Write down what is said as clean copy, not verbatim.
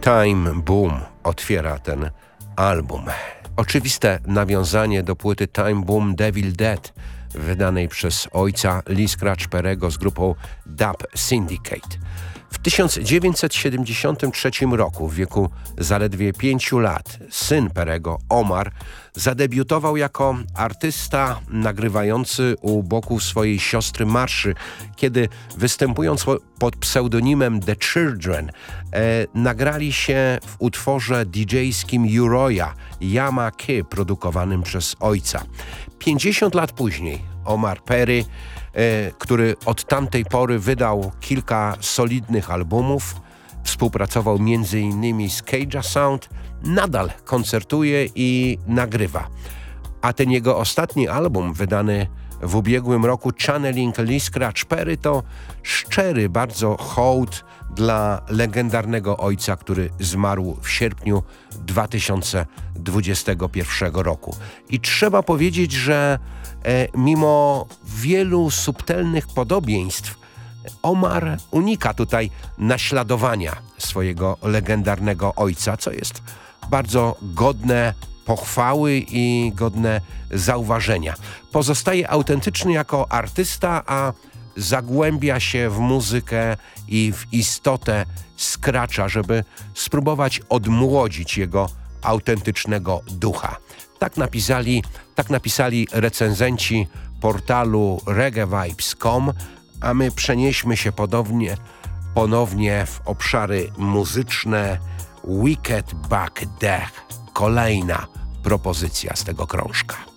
Time Boom otwiera ten album. Oczywiste nawiązanie do płyty Time Boom Devil Dead, wydanej przez ojca Lee Scratch Perry'ego z grupą Dub Syndicate. W 1973 roku, w wieku zaledwie 5 lat, syn Perry'ego, Omar, zadebiutował jako artysta nagrywający u boku swojej siostry Marszy, kiedy występując pod pseudonimem The Children, nagrali się w utworze DJ-skim Uroya Yama Key, produkowanym przez ojca. 50 lat później Omar Perry, który od tamtej pory wydał kilka solidnych albumów, współpracował m.in. z Cage'a Sound, nadal koncertuje i nagrywa. A ten jego ostatni album, wydany w ubiegłym roku, Channeling Lee Scratch Perry, to szczery bardzo hołd dla legendarnego ojca, który zmarł w sierpniu 2021 roku. I trzeba powiedzieć, że mimo wielu subtelnych podobieństw, Omar unika tutaj naśladowania swojego legendarnego ojca, co jest bardzo godne pochwały i godne zauważenia. Pozostaje autentyczny jako artysta, a zagłębia się w muzykę i w istotę Scratcha, żeby spróbować odmłodzić jego autentycznego ducha. Tak napisali recenzenci portalu reggaevibes.com, a my przenieśmy się ponownie w obszary muzyczne. Wicked Buck Death, kolejna propozycja z tego krążka.